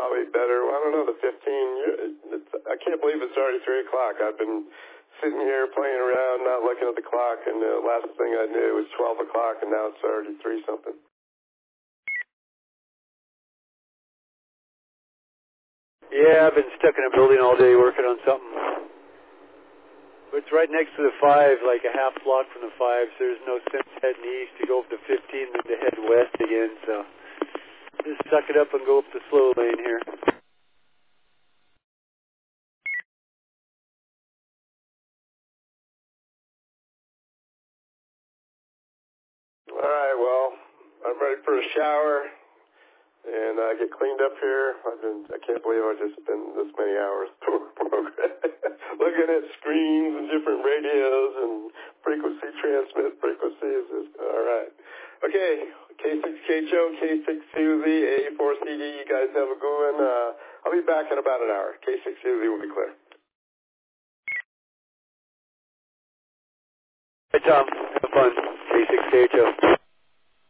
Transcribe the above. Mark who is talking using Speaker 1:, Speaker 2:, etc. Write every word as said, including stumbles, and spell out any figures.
Speaker 1: probably better. Well, I don't know, the fifteen, it's, I can't believe it's already three o'clock. I've been sitting here playing around, not looking at the clock, and the last thing I knew was twelve o'clock, and now it's already three something.
Speaker 2: Yeah, I've been stuck in a building all day working on something. But it's right next to the five, like a half block from the five, so there's no sense heading east to go up to fifteen and to head west again, so just suck it up and go up the slow lane here.
Speaker 1: All right, well, I'm ready for a shower, and I uh, get cleaned up here. I've been, I can't believe I just spent this many hours looking at screens and different radios and frequency transmit frequencies. All right. Okay, K six K H O, K six C U Z, A four C D, you guys have a good one. Uh, I'll be back in about an hour. K six C U Z will be clear.
Speaker 2: Hey, Tom. Have fun. K six K H O.